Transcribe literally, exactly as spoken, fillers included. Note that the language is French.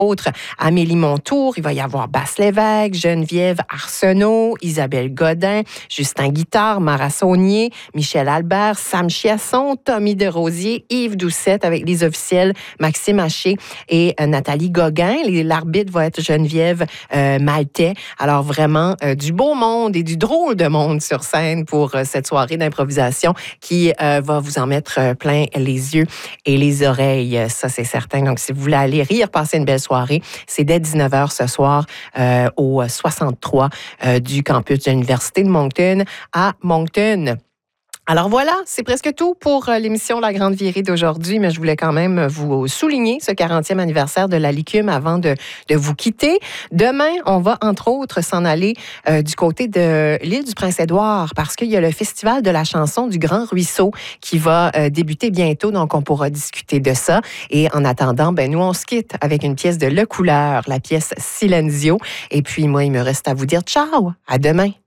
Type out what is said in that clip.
autres Amélie Montour, il va y avoir Basse Lévesque, Geneviève Arsenault, Isabelle Godin, Justin Guittard, Mara Saunier, Michel Albert, Sam Chiasson, Tommy Desrosiers, Yves Doucette avec les officiels Maxime Haché et euh, Nathalie Gauguin. L'arbitre va être Geneviève euh, Maltais. Alors vraiment euh, du beau monde et du drôle de monde sur scène pour euh, cette soirée d'improvisation qui euh, va vous en mettre euh, plein les yeux et les oreilles. Ça, c'est certain. Donc, si vous voulez aller rire, passer une belle soirée, c'est dès dix-neuf heures ce soir euh, au soixante-trois euh, du campus de l'Université de Moncton à Moncton. Alors voilà, c'est presque tout pour l'émission La Grande Virée d'aujourd'hui, mais je voulais quand même vous souligner ce quarantième anniversaire de la Licume avant de, de vous quitter. Demain, on va entre autres s'en aller euh, du côté de l'île du Prince-Édouard parce qu'il y a le Festival de la chanson du Grand Ruisseau qui va euh, débuter bientôt, donc on pourra discuter de ça. Et en attendant, ben nous, on se quitte avec une pièce de Le Couleur, la pièce Silenzio. Et puis moi, il me reste à vous dire ciao, à demain.